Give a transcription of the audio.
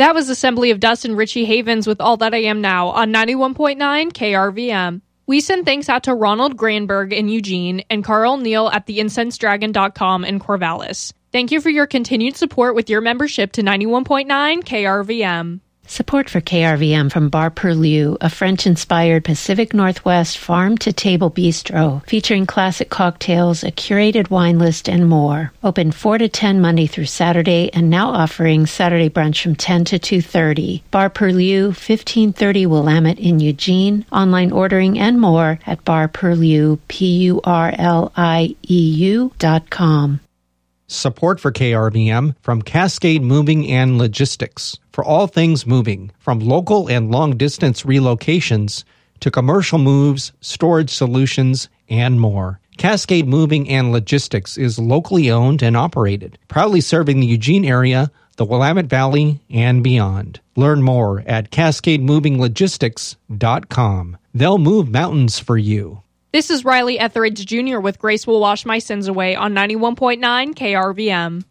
That was Assembly of Dust and Richie Havens with All That I Am Now on 91.9 KRVM. We send thanks out to Ronald Granberg in Eugene and Carl Neal at theincensedragon.com in Corvallis. Thank you for your continued support with your membership to 91.9 KRVM. Support for KRVM from Bar Purlieu, a French-inspired Pacific Northwest farm-to-table bistro featuring classic cocktails, a curated wine list, and more. Open 4 to 10 Monday through Saturday, and now offering Saturday brunch from 10 to 2:30. Bar Purlieu, 1530 Willamette in Eugene. Online ordering and more at barpurlieu, PURLIEU.com. Support for KRVM from Cascade Moving and Logistics. For all things moving, from local and long-distance relocations to commercial moves, storage solutions, and more. Cascade Moving and Logistics is locally owned and operated, proudly serving the Eugene area, the Willamette Valley, and beyond. Learn more at CascadeMovingLogistics.com. They'll move mountains for you. This is Riley Etheridge Jr. with Grace Will Wash My Sins Away on 91.9 KRVM.